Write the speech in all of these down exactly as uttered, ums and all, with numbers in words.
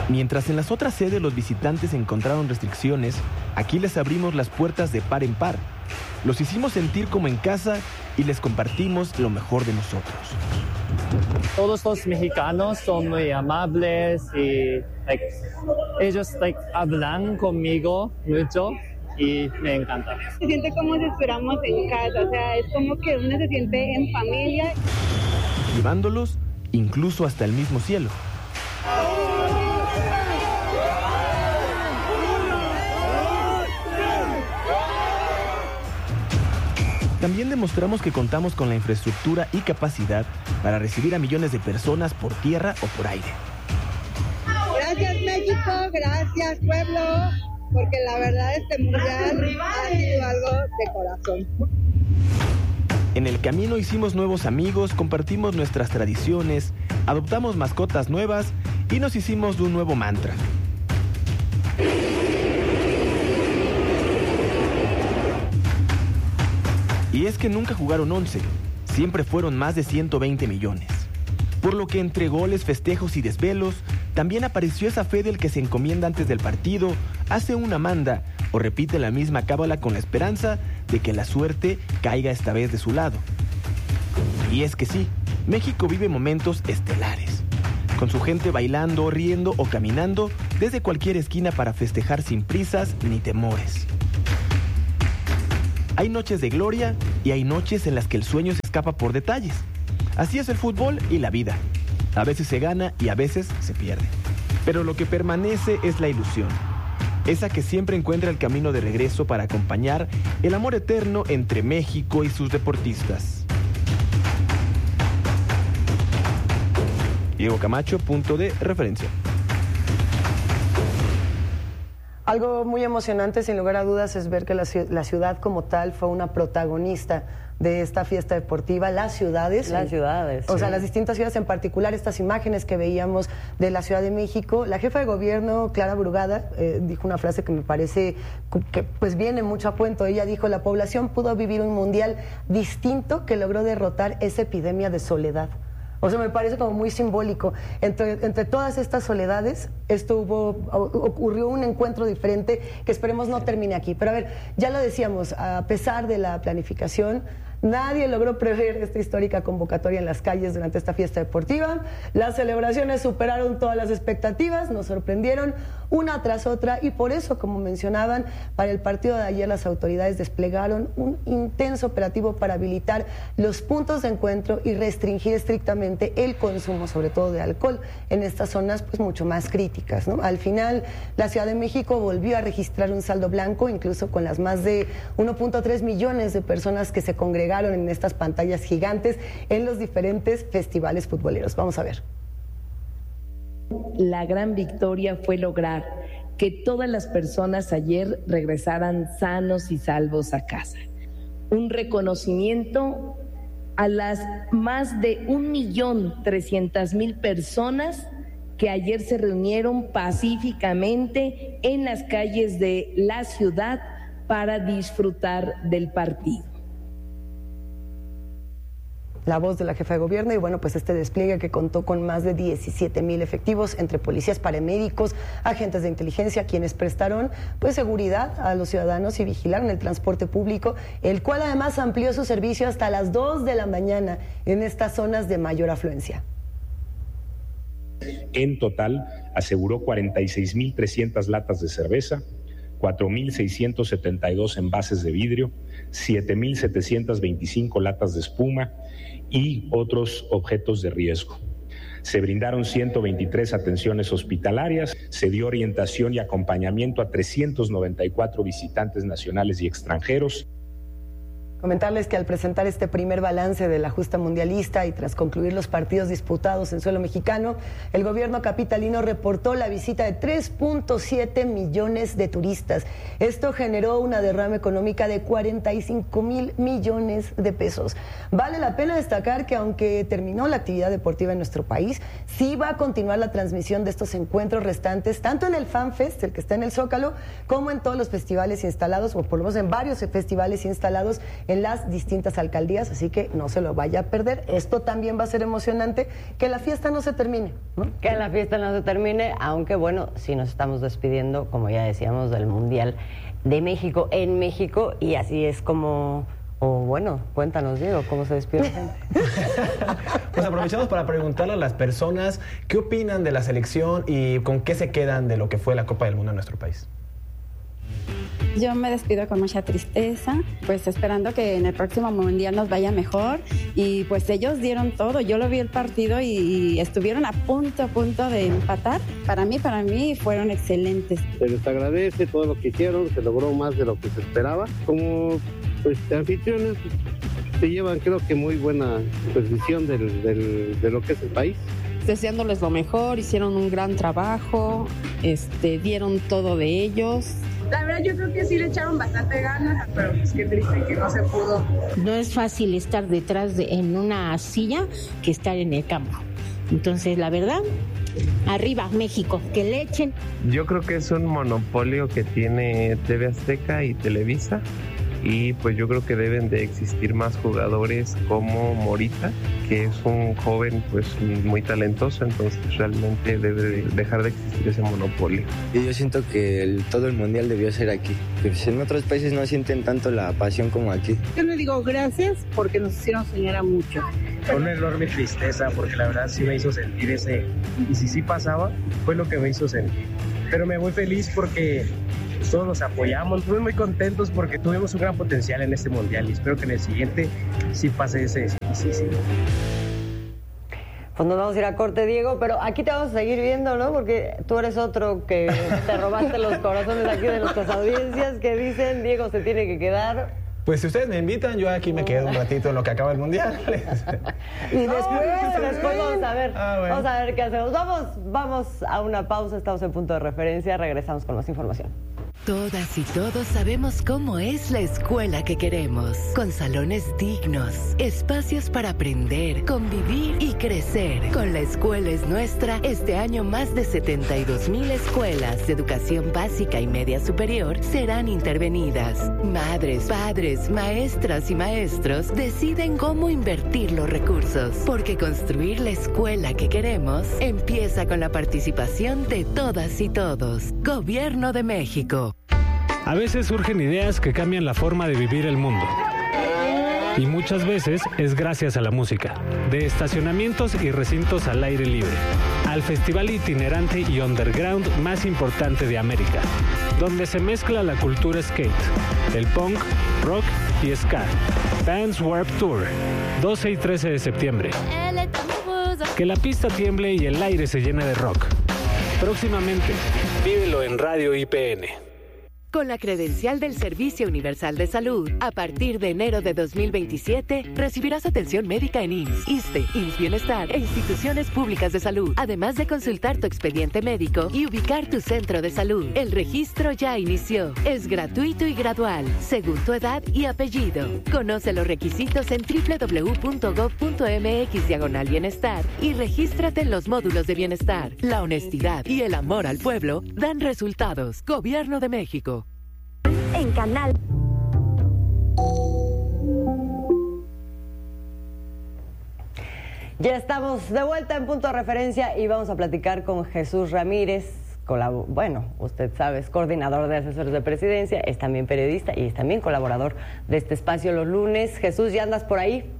Mientras en las otras sedes los visitantes encontraron restricciones, aquí les abrimos las puertas de par en par. Los hicimos sentir como en casa y les compartimos lo mejor de nosotros. Todos los mexicanos son muy amables y like, ellos like, hablan conmigo mucho y me encanta. Se siente como si estuviéramos en casa, o sea, es como que uno se siente en familia. Llevándolos incluso hasta el mismo cielo. También demostramos que contamos con la infraestructura y capacidad para recibir a millones de personas por tierra o por aire. Gracias México, gracias pueblo, porque la verdad este mundial ha sido algo de corazón. En el camino hicimos nuevos amigos, compartimos nuestras tradiciones, adoptamos mascotas nuevas y nos hicimos de un nuevo mantra. Y es que nunca jugaron once, siempre fueron más de ciento veinte millones. Por lo que entre goles, festejos y desvelos, también apareció esa fe del que se encomienda antes del partido, hace una manda o repite la misma cábala con la esperanza de que la suerte caiga esta vez de su lado. Y es que sí, México vive momentos estelares, con su gente bailando, riendo o caminando desde cualquier esquina para festejar sin prisas ni temores. Hay noches de gloria y hay noches en las que el sueño se escapa por detalles. Así es el fútbol y la vida. A veces se gana y a veces se pierde. Pero lo que permanece es la ilusión. Esa que siempre encuentra el camino de regreso para acompañar el amor eterno entre México y sus deportistas. Diego Camacho, punto de referencia. Algo muy emocionante, sin lugar a dudas, es ver que la, la ciudad como tal fue una protagonista de esta fiesta deportiva, las ciudades. Las ciudades. O sí. sea, las distintas ciudades, en particular estas imágenes que veíamos de la Ciudad de México. La jefa de gobierno, Clara Brugada, eh, dijo una frase que me parece que pues viene mucho a cuento. Ella dijo, la población pudo vivir un mundial distinto que logró derrotar esa epidemia de soledad. O sea, me parece como muy simbólico. Entre, entre todas estas soledades, esto hubo, ocurrió un encuentro diferente que esperemos no termine aquí. Pero a ver, ya lo decíamos, a pesar de la planificación, nadie logró prever esta histórica convocatoria en las calles durante esta fiesta deportiva. Las celebraciones superaron todas las expectativas, nos sorprendieron una tras otra y por eso, como mencionaban, para el partido de ayer las autoridades desplegaron un intenso operativo para habilitar los puntos de encuentro y restringir estrictamente el consumo, sobre todo de alcohol, en estas zonas pues mucho más críticas, ¿no? Al final, la Ciudad de México volvió a registrar un saldo blanco, incluso con las más de uno punto tres millones de personas que se congregaron en estas pantallas gigantes en los diferentes festivales futboleros. Vamos a ver. La gran victoria fue lograr que todas las personas ayer regresaran sanos y salvos a casa. Un reconocimiento a las más de un millón trescientas mil personas que ayer se reunieron pacíficamente en las calles de la ciudad para disfrutar del partido. La voz de la jefa de gobierno y bueno, pues este despliegue que contó con más de diecisiete mil efectivos entre policías, paramédicos, agentes de inteligencia, quienes prestaron pues seguridad a los ciudadanos y vigilaron el transporte público, el cual además amplió su servicio hasta las dos de la mañana en estas zonas de mayor afluencia. En total, aseguró cuarenta y seis mil trescientas latas de cerveza, cuatro mil seiscientos setenta y dos envases de vidrio, siete mil setecientas veinticinco latas de espuma y otros objetos de riesgo. Se brindaron ciento veintitrés atenciones hospitalarias, se dio orientación y acompañamiento a trescientos noventa y cuatro visitantes nacionales y extranjeros. Comentarles que al presentar este primer balance de la justa mundialista y tras concluir los partidos disputados en suelo mexicano, el gobierno capitalino reportó la visita de tres punto siete millones de turistas. Esto generó una derrama económica de cuarenta y cinco mil millones de pesos. Vale la pena destacar que aunque terminó la actividad deportiva en nuestro país, sí va a continuar la transmisión de estos encuentros restantes, tanto en el FanFest, el que está en el Zócalo, como en todos los festivales instalados, o por lo menos en varios festivales instalados en las distintas alcaldías, así que no se lo vaya a perder. Esto también va a ser emocionante, que la fiesta no se termine, ¿no? Que la fiesta no se termine, aunque bueno, sí nos estamos despidiendo, como ya decíamos, del Mundial de México en México, y así es como... O bueno, cuéntanos, Diego, ¿cómo se despide la gente? Pues aprovechamos para preguntarle a las personas qué opinan de la selección y con qué se quedan de lo que fue la Copa del Mundo en nuestro país. Yo me despido con mucha tristeza, pues esperando que en el próximo Mundial nos vaya mejor, y pues ellos dieron todo. Yo lo vi el partido y, y estuvieron a punto, a punto de empatar. Para mí, para mí fueron excelentes. Se les agradece todo lo que hicieron, se logró más de lo que se esperaba. Como pues anfitriones se llevan, creo que muy buena pues, visión del, del, de lo que es el país. Deseándoles lo mejor, hicieron un gran trabajo, este, dieron todo de ellos. La verdad yo creo que sí le echaron bastante ganas, pero pues qué triste que no se pudo. No es fácil estar detrás de en una silla que estar en el campo. Entonces, la verdad, arriba México, que le echen. Yo creo que es un monopolio que tiene T V Azteca y Televisa, y pues yo creo que deben de existir más jugadores como Morita, que es un joven pues muy talentoso, entonces realmente debe de dejar de existir ese monopolio. Y yo siento que el, todo el mundial debió ser aquí, que pues en otros países no sienten tanto la pasión como aquí. Yo le digo gracias porque nos hicieron soñar a mucho. Una enorme tristeza porque la verdad sí me hizo sentir ese, y si sí pasaba, fue lo que me hizo sentir. Pero me voy feliz porque todos nos apoyamos, estuvimos muy contentos porque tuvimos un gran potencial en este mundial y espero que en el siguiente sí pase ese sí, sí. Pues nos vamos a ir a corte, Diego, pero aquí te vamos a seguir viendo, ¿no? Porque tú eres otro que te robaste los corazones aquí de nuestras audiencias, que dicen, Diego se tiene que quedar. Pues si ustedes me invitan, yo aquí me quedo un ratito en lo que acaba el mundial. Y después, no, después vamos a ver, ah, bueno. vamos a ver qué hacemos. Vamos, vamos a una pausa, estamos en Punto de Referencia, regresamos con más información. Todas y todos sabemos cómo es la escuela que queremos, con salones dignos, espacios para aprender, convivir y crecer. Con La Escuela es Nuestra, este año más de setenta y dos mil escuelas de educación básica y media superior serán intervenidas. Madres, padres, maestras y maestros deciden cómo invertir los recursos, porque construir la escuela que queremos empieza con la participación de todas y todos. Gobierno de México. A veces surgen ideas que cambian la forma de vivir el mundo. Y muchas veces es gracias a la música. De estacionamientos y recintos al aire libre, al festival itinerante y underground más importante de América, donde se mezcla la cultura skate, el punk, rock y ska. Vans Warped Tour, doce y trece de septiembre. Que la pista tiemble y el aire se llene de rock. Próximamente, vívelo en Radio I P N. Con la credencial del Servicio Universal de Salud, a partir de enero de dos mil veintisiete, recibirás atención médica en I M S S, ISSSTE, I M S S Bienestar e instituciones públicas de salud, además de consultar tu expediente médico y ubicar tu centro de salud. El registro ya inició. Es gratuito y gradual, según tu edad y apellido. Conoce los requisitos en doble u doble u doble u punto gob punto eme equis diagonal bienestar y regístrate en los módulos de bienestar. La honestidad y el amor al pueblo dan resultados. Gobierno de México. En Canal. Ya estamos de vuelta en Punto de Referencia y vamos a platicar con Jesús Ramírez. Colab- bueno, usted sabe, es coordinador de asesores de presidencia, es también periodista y es también colaborador de este espacio los lunes. Jesús, ¿ya andas por ahí?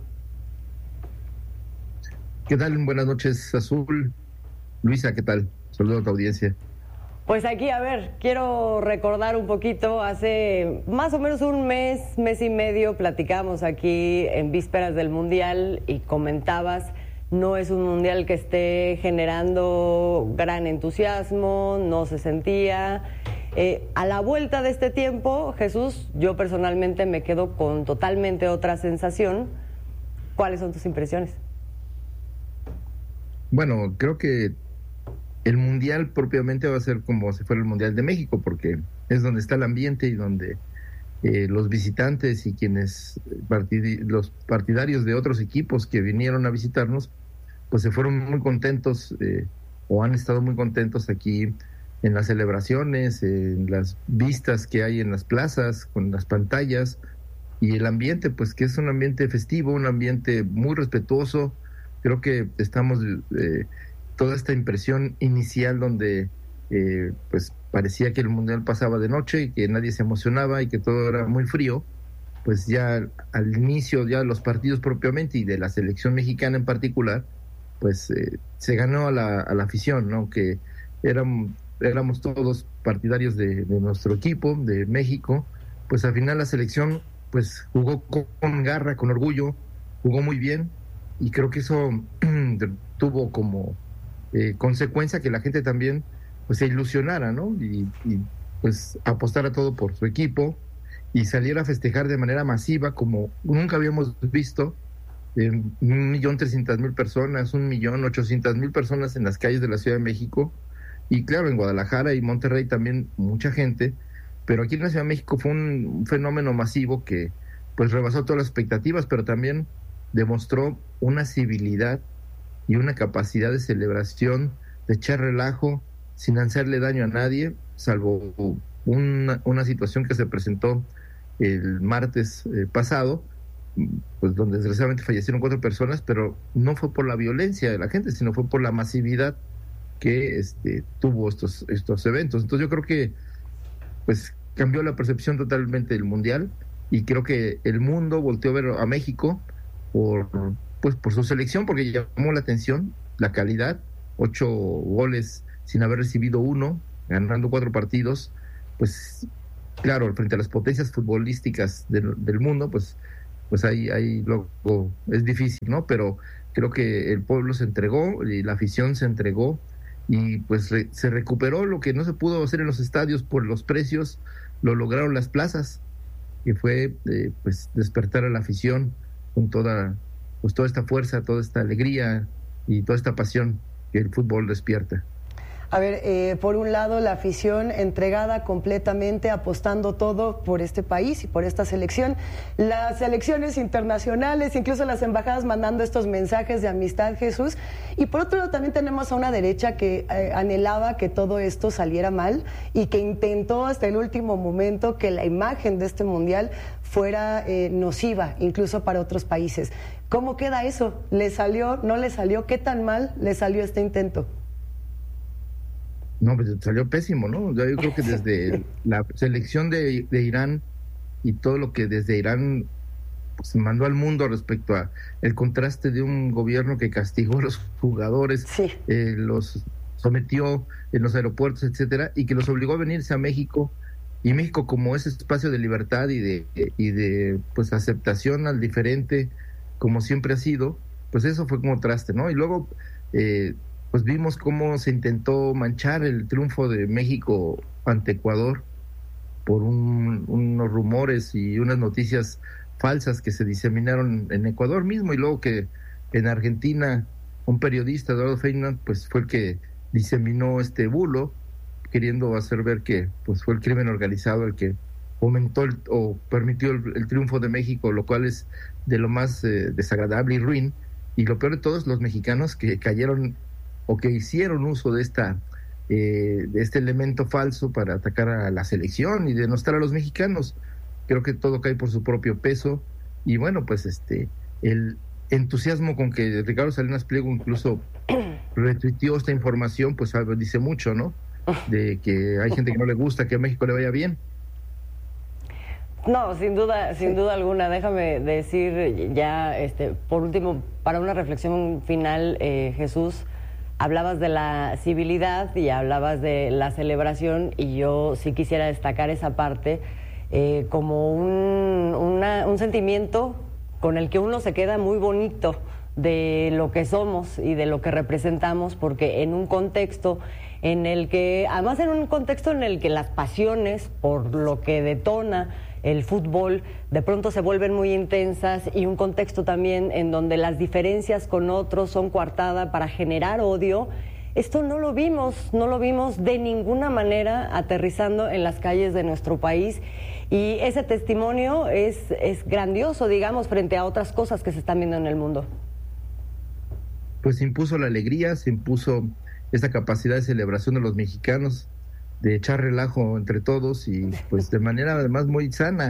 ¿Qué tal? Buenas noches, Azul. Luisa, ¿qué tal? Saludos a tu audiencia. Pues aquí, a ver, quiero recordar un poquito, hace más o menos un mes, mes y medio, platicamos aquí en vísperas del Mundial y comentabas, no es un Mundial que esté generando gran entusiasmo, no se sentía. Eh, a la vuelta de este tiempo, Jesús, yo personalmente me quedo con totalmente otra sensación. ¿Cuáles son tus impresiones? Bueno, creo que el Mundial propiamente va a ser como si fuera el Mundial de México, porque es donde está el ambiente y donde eh, los visitantes y quienes partid- los partidarios de otros equipos que vinieron a visitarnos, pues se fueron muy contentos eh, o han estado muy contentos aquí en las celebraciones, en las vistas que hay en las plazas, con las pantallas, y el ambiente, pues que es un ambiente festivo, un ambiente muy respetuoso. Creo que estamos, eh, toda esta impresión inicial donde eh, pues parecía que el Mundial pasaba de noche y que nadie se emocionaba y que todo era muy frío, pues ya al inicio ya de los partidos propiamente y de la selección mexicana en particular, pues eh, se ganó a la, a la afición, ¿no? Que éramos, éramos todos partidarios de, de nuestro equipo, de México. Pues al final la selección pues jugó con garra, con orgullo, jugó muy bien, y creo que eso tuvo como eh, consecuencia que la gente también pues se ilusionara, ¿no? Y, y pues apostara todo por su equipo y saliera a festejar de manera masiva como nunca habíamos visto, eh, un millón trescientas mil personas, un millón ochocientas mil personas en las calles de la Ciudad de México, y claro, en Guadalajara y Monterrey también mucha gente, pero aquí en la Ciudad de México fue un, un fenómeno masivo que pues rebasó todas las expectativas, pero también demostró una civilidad y una capacidad de celebración, de echar relajo sin hacerle daño a nadie, salvo una, una situación que se presentó el martes eh, pasado, pues donde desgraciadamente fallecieron cuatro personas, pero no fue por la violencia de la gente, sino fue por la masividad que este, tuvo estos, estos eventos. Entonces yo creo que pues cambió la percepción totalmente del Mundial, y creo que el mundo volteó a ver a México por, pues, por su selección, porque llamó la atención la calidad, ocho goles sin haber recibido uno, ganando cuatro partidos, pues claro, frente a las potencias futbolísticas del, del mundo, pues pues ahí, ahí luego es difícil, ¿no? Pero creo que el pueblo se entregó y la afición se entregó, y pues re, se recuperó lo que no se pudo hacer en los estadios por los precios, lo lograron las plazas, que fue eh, pues despertar a la afición con toda pues toda esta fuerza, toda esta alegría y toda esta pasión que el fútbol despierta. A ver, eh, por un lado la afición entregada completamente, apostando todo por este país y por esta selección, las selecciones internacionales, incluso las embajadas mandando estos mensajes de amistad, Jesús, y por otro lado también tenemos a una derecha que eh, anhelaba que todo esto saliera mal y que intentó hasta el último momento que la imagen de este mundial fuera eh, nociva, incluso para otros países. ¿Cómo queda eso? ¿Le salió, no le salió? ¿Qué tan mal le salió este intento? No, pues salió pésimo, ¿no? Yo creo que desde la selección de, de Irán y todo lo que desde Irán pues, mandó al mundo respecto a el contraste de un gobierno que castigó a los jugadores, sí. eh, los sometió en los aeropuertos, etcétera, y que los obligó a venirse a México, y México como ese espacio de libertad y de y de pues aceptación al diferente, como siempre ha sido, pues eso fue como traste, ¿no? Y luego eh, pues vimos cómo se intentó manchar el triunfo de México ante Ecuador por un, unos rumores y unas noticias falsas que se diseminaron en Ecuador mismo, y luego que en Argentina un periodista, Eduardo Feynman, pues fue el que diseminó este bulo, queriendo hacer ver que pues fue el crimen organizado el que fomentó el, o permitió el, el triunfo de México, lo cual es de lo más eh, desagradable y ruin. Y lo peor de todo es los mexicanos que cayeron o que hicieron uso de esta eh, de este elemento falso para atacar a la selección y denostar a los mexicanos. Creo que todo cae por su propio peso, y bueno, pues este el entusiasmo con que Ricardo Salinas Pliego incluso retuiteó esta información, pues algo dice mucho, ¿no? De que hay gente que no le gusta que a México le vaya bien. No, sin duda, sin duda alguna. Déjame decir ya, este, por último, para una reflexión final, eh, Jesús, hablabas de la civilidad y hablabas de la celebración, y yo sí quisiera destacar esa parte eh, como un, una, un sentimiento con el que uno se queda muy bonito de lo que somos y de lo que representamos, porque en un contexto en el que, además en un contexto en el que las pasiones por lo que detona el fútbol de pronto se vuelven muy intensas, y un contexto también en donde las diferencias con otros son coartadas para generar odio. Esto no lo vimos, no lo vimos de ninguna manera aterrizando en las calles de nuestro país, y ese testimonio es, es grandioso, digamos, frente a otras cosas que se están viendo en el mundo. Pues se impuso la alegría, se impuso esta capacidad de celebración de los mexicanos, de echar relajo entre todos, y pues de manera además muy sana,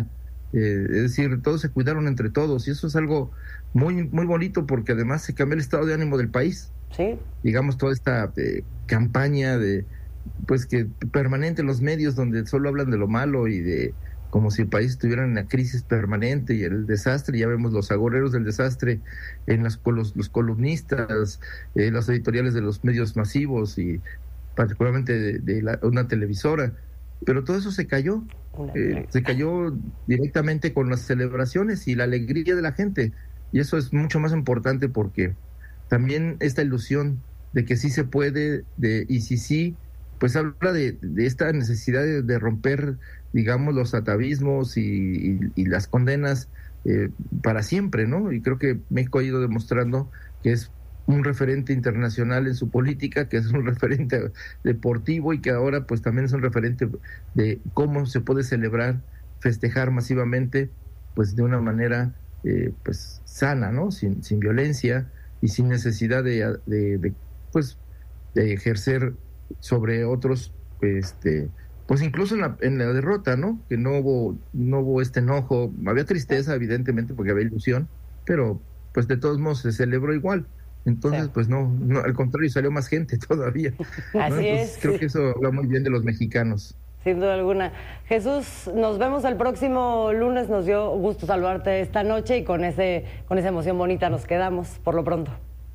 Eh, es decir, todos se cuidaron entre todos y eso es algo muy muy bonito porque además se cambió el estado de ánimo del país. Sí. Digamos, toda esta eh, campaña de, pues que permanente en los medios donde solo hablan de lo malo y de como si el país estuviera en una crisis permanente y el desastre, ya vemos los agoreros del desastre en las, los, los columnistas, eh, las editoriales de los medios masivos y particularmente de, de la, una televisora, pero todo eso se cayó, eh, se cayó directamente con las celebraciones y la alegría de la gente, y eso es mucho más importante porque también esta ilusión de que sí se puede, de y si sí, pues habla de, de esta necesidad de, de romper, digamos, los atavismos y, y, y las condenas eh, para siempre, ¿no? Y creo que México ha ido demostrando que es un referente internacional en su política, que es un referente deportivo y que ahora pues también es un referente de cómo se puede celebrar, festejar masivamente, pues de una manera eh, pues sana, ¿no? Sin, sin violencia y sin necesidad de, de, de pues de ejercer sobre otros, este, pues incluso en la, en la derrota, ¿no? Que no hubo, no hubo este enojo, había tristeza evidentemente porque había ilusión, pero pues de todos modos se celebró igual. Entonces, sí. pues no, no, al contrario, salió más gente todavía, ¿no? Así Entonces, es. Creo que eso habla muy bien de los mexicanos. Sin duda alguna. Jesús, nos vemos el próximo lunes. Nos dio gusto saludarte esta noche y con ese, con esa emoción bonita nos quedamos por lo pronto.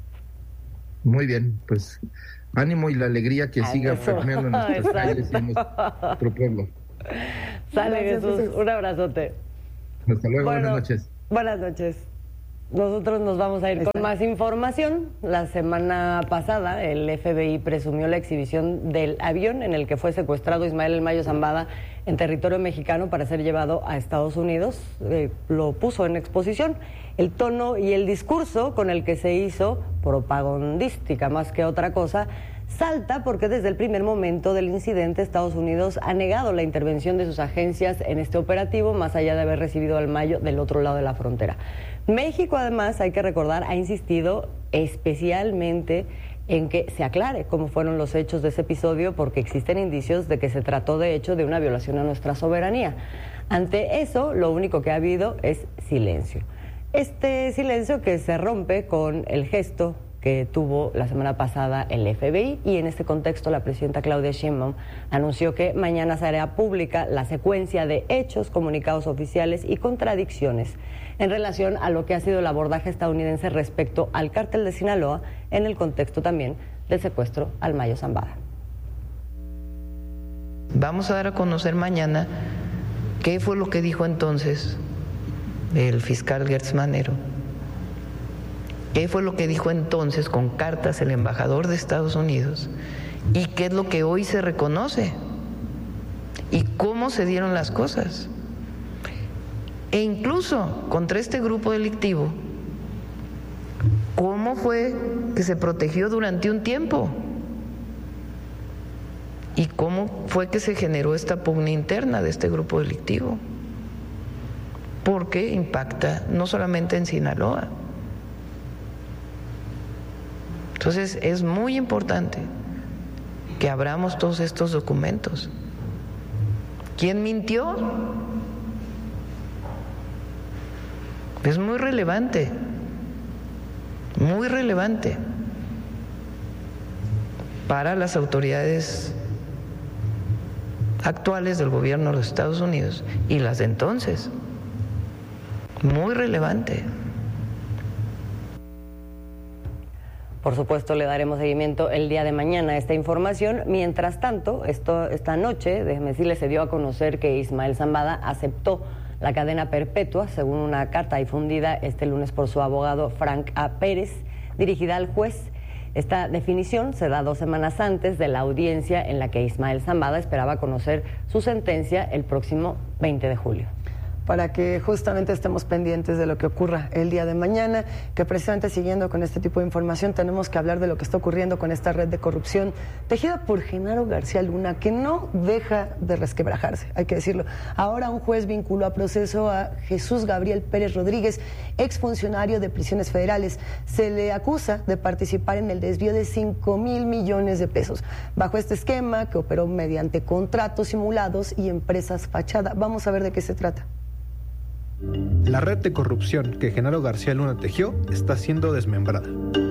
Muy bien, pues ánimo y la alegría que Ay, siga permeando en nuestras calles y en nuestro pueblo. Sale, Jesús. Un abrazote. Hasta luego, bueno, buenas noches. Buenas noches. Nosotros nos vamos a ir con más información. La semana pasada el F B I presumió la exhibición del avión en el que fue secuestrado Ismael El Mayo Zambada en territorio mexicano para ser llevado a Estados Unidos. Eh, lo puso en exposición. El tono y el discurso con el que se hizo, propagandística más que otra cosa, salta porque desde el primer momento del incidente Estados Unidos ha negado la intervención de sus agencias en este operativo, más allá de haber recibido al Mayo del otro lado de la frontera. México, además, hay que recordar, ha insistido especialmente en que se aclare cómo fueron los hechos de ese episodio, porque existen indicios de que se trató de hecho de una violación a nuestra soberanía. Ante eso, lo único que ha habido es silencio. Este silencio que se rompe con el gesto que tuvo la semana pasada el F B I, y en este contexto la presidenta Claudia Sheinbaum anunció que mañana se hará pública la secuencia de hechos, comunicados oficiales y contradicciones en relación a lo que ha sido el abordaje estadounidense respecto al cártel de Sinaloa en el contexto también del secuestro al Mayo Zambada. Vamos a dar a conocer mañana qué fue lo que dijo entonces el fiscal Gertz Manero. ¿Qué fue lo que dijo entonces con cartas el embajador de Estados Unidos? ¿Y qué es lo que hoy se reconoce? ¿Y cómo se dieron las cosas? E incluso contra este grupo delictivo, ¿cómo fue que se protegió durante un tiempo? ¿Y cómo fue que se generó esta pugna interna de este grupo delictivo? Porque impacta no solamente en Sinaloa. Entonces es muy importante que abramos todos estos documentos. ¿Quién mintió? Es muy relevante, muy relevante para las autoridades actuales del gobierno de los Estados Unidos y las de entonces. Muy relevante. Por supuesto, le daremos seguimiento el día de mañana a esta información. Mientras tanto, esto, esta noche, déjeme decirle, se dio a conocer que Ismael Zambada aceptó la cadena perpetua, según una carta difundida este lunes por su abogado Frank A. Pérez, dirigida al juez. Esta definición se da dos semanas antes de la audiencia en la que Ismael Zambada esperaba conocer su sentencia el próximo veinte de julio. Para que justamente estemos pendientes de lo que ocurra el día de mañana, que precisamente siguiendo con este tipo de información tenemos que hablar de lo que está ocurriendo con esta red de corrupción tejida por Genaro García Luna, que no deja de resquebrajarse, hay que decirlo. Ahora un juez vinculó a proceso a Jesús Gabriel Pérez Rodríguez, exfuncionario de prisiones federales. Se le acusa de participar en el desvío de cinco mil millones de pesos, bajo este esquema que operó mediante contratos simulados y empresas fachada. Vamos a ver de qué se trata. La red de corrupción que Genaro García Luna tejió está siendo desmembrada.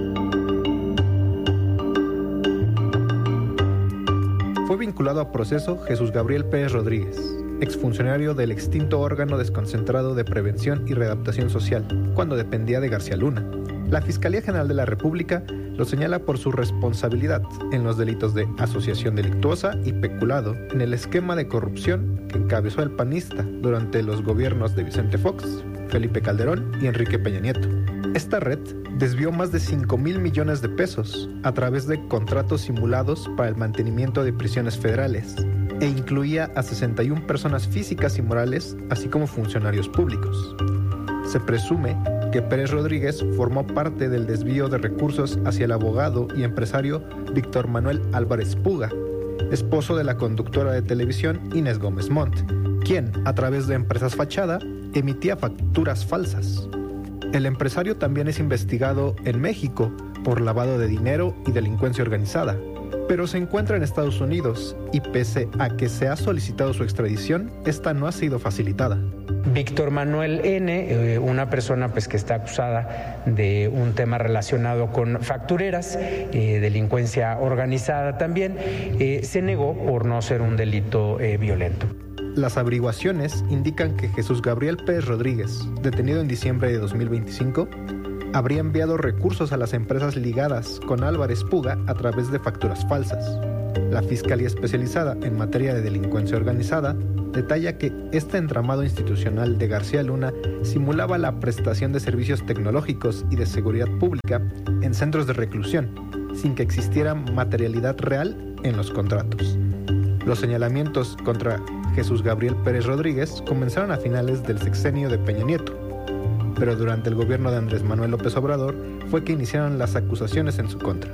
Fue vinculado a proceso Jesús Gabriel Pérez Rodríguez, exfuncionario del extinto órgano desconcentrado de prevención y readaptación social, cuando dependía de García Luna. La Fiscalía General de la República lo señala por su responsabilidad en los delitos de asociación delictuosa y peculado en el esquema de corrupción que encabezó el panista durante los gobiernos de Vicente Fox, Felipe Calderón y Enrique Peña Nieto. Esta red desvió más de cinco mil millones de pesos a través de contratos simulados para el mantenimiento de prisiones federales e incluía a sesenta y una personas físicas y morales, así como funcionarios públicos. Se presume que Pérez Rodríguez formó parte del desvío de recursos hacia el abogado y empresario Víctor Manuel Álvarez Puga, esposo de la conductora de televisión Inés Gómez Montt, quien, a través de empresas fachada, emitía facturas falsas. El empresario también es investigado en México por lavado de dinero y delincuencia organizada, pero se encuentra en Estados Unidos y pese a que se ha solicitado su extradición, esta no ha sido facilitada. Víctor Manuel N., eh, una persona pues, que está acusada de un tema relacionado con factureras, eh, delincuencia organizada también, eh, se negó por no ser un delito eh, violento. Las averiguaciones indican que Jesús Gabriel Pérez Rodríguez, detenido en diciembre de dos mil veinticinco, habría enviado recursos a las empresas ligadas con Álvarez Puga a través de facturas falsas. La Fiscalía Especializada en Materia de Delincuencia Organizada detalla que este entramado institucional de García Luna simulaba la prestación de servicios tecnológicos y de seguridad pública en centros de reclusión, sin que existiera materialidad real en los contratos. Los señalamientos contra Jesús Gabriel Pérez Rodríguez comenzaron a finales del sexenio de Peña Nieto, pero durante el gobierno de Andrés Manuel López Obrador fue que iniciaron las acusaciones en su contra.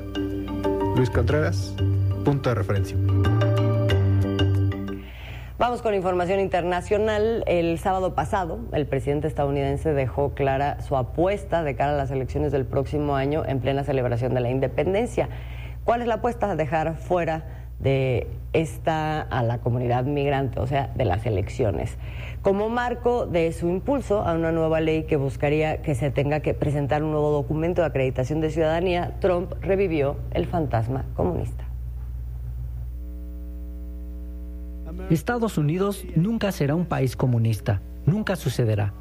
Luis Contreras, punto de referencia. Vamos con información internacional. El sábado pasado, el presidente estadounidense dejó clara su apuesta de cara a las elecciones del próximo año en plena celebración de la independencia. ¿Cuál es la apuesta? Dejar fuera de esta a la comunidad migrante, o sea, de las elecciones, como marco de su impulso a una nueva ley que buscaría que se tenga que presentar un nuevo documento de acreditación de ciudadanía. Trump revivió el fantasma comunista. Estados Unidos nunca será un país comunista, nunca sucederá.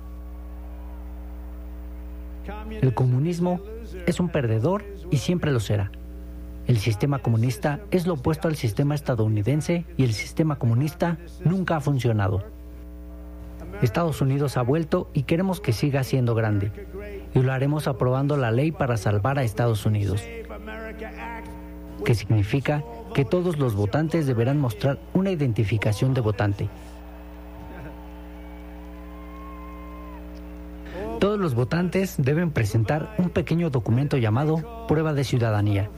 El comunismo es un perdedor y siempre lo será. El sistema comunista es lo opuesto al sistema estadounidense y el sistema comunista nunca ha funcionado. Estados Unidos ha vuelto y queremos que siga siendo grande. Y lo haremos aprobando la ley para salvar a Estados Unidos, que significa que todos los votantes deberán mostrar una identificación de votante. Todos los votantes deben presentar un pequeño documento llamado prueba de ciudadanía.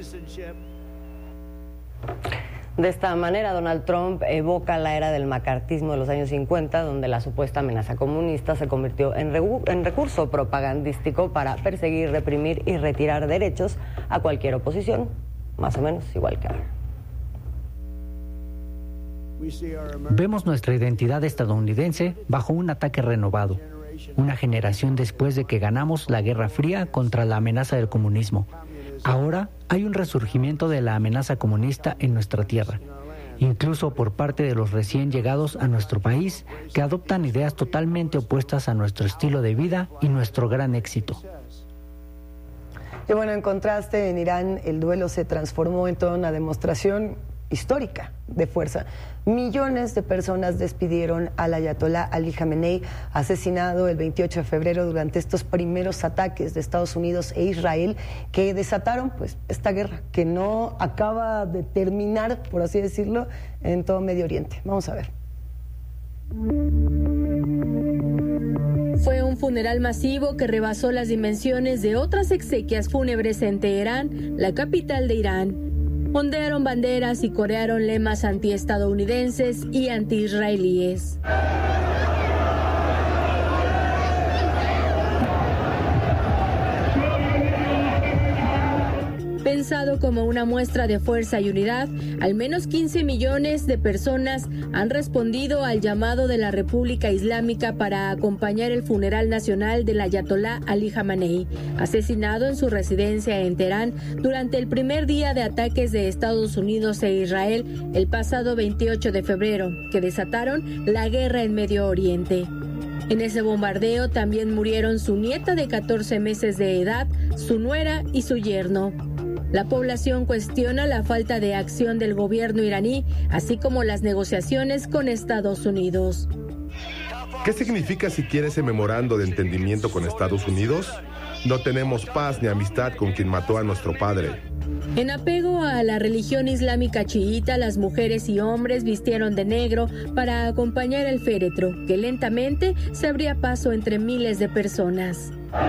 De esta manera, Donald Trump evoca la era del macartismo de los años cincuenta, donde la supuesta amenaza comunista se convirtió en, en recurso propagandístico para perseguir, reprimir y retirar derechos a cualquier oposición, más o menos igual que ahora. Vemos nuestra identidad estadounidense bajo un ataque renovado. Una generación después de que ganamos la Guerra Fría contra la amenaza del comunismo. Ahora hay un resurgimiento de la amenaza comunista en nuestra tierra, incluso por parte de los recién llegados a nuestro país, que adoptan ideas totalmente opuestas a nuestro estilo de vida y nuestro gran éxito. Y bueno, en contraste, en Irán el duelo se transformó en toda una demostración histórica de fuerza. Millones de personas despidieron al ayatolá Ali Jamenei, asesinado el veintiocho de febrero durante estos primeros ataques de Estados Unidos e Israel que desataron pues esta guerra que no acaba de terminar, por así decirlo, en todo Medio Oriente. Vamos a ver. Fue un funeral masivo que rebasó las dimensiones de otras exequias fúnebres en Teherán, la capital de Irán. Ondearon banderas y corearon lemas antiestadounidenses y antiisraelíes. Pensado como una muestra de fuerza y unidad, al menos quince millones de personas han respondido al llamado de la República Islámica para acompañar el funeral nacional del ayatolá Ali Khamenei, asesinado en su residencia en Teherán durante el primer día de ataques de Estados Unidos e Israel el pasado veintiocho de febrero, que desataron la guerra en Medio Oriente. En ese bombardeo también murieron su nieta de catorce meses de edad, su nuera y su yerno. La población cuestiona la falta de acción del gobierno iraní, así como las negociaciones con Estados Unidos. ¿Qué significa siquiera ese memorando de entendimiento con Estados Unidos? No tenemos paz ni amistad con quien mató a nuestro padre. En apego a la religión islámica chiita, las mujeres y hombres vistieron de negro para acompañar el féretro, que lentamente se abría paso entre miles de personas.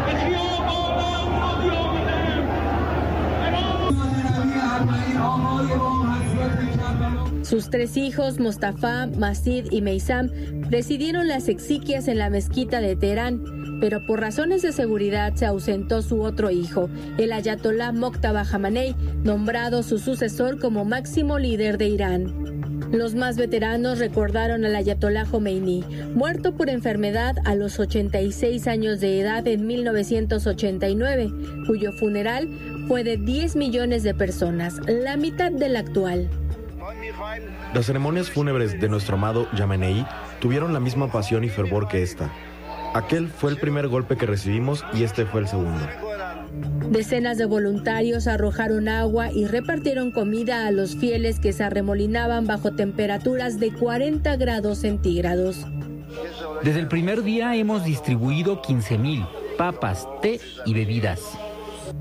Sus tres hijos, Mostafa, Masid y Meisam, presidieron las exequias en la mezquita de Teherán, pero por razones de seguridad se ausentó su otro hijo, el ayatolá Mojtaba Khamenei, nombrado su sucesor como máximo líder de Irán. Los más veteranos recordaron al ayatolá Khomeini, muerto por enfermedad a los ochenta y seis años de edad en mil novecientos ochenta y nueve, cuyo funeral fue de diez millones de personas, la mitad del actual. Las ceremonias fúnebres de nuestro amado Khamenei tuvieron la misma pasión y fervor que esta. Aquel fue el primer golpe que recibimos y este fue el segundo. Decenas de voluntarios arrojaron agua y repartieron comida a los fieles que se arremolinaban bajo temperaturas de cuarenta grados centígrados. Desde el primer día hemos distribuido quince mil papas, té y bebidas.